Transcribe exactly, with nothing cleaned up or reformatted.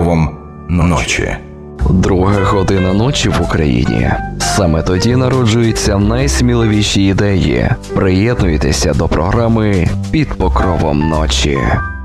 покровом ночі». Друга година ночі в Україні. Саме тоді народжуються найсміливіші ідеї. Приєднуйтеся до програми «Під покровом ночі».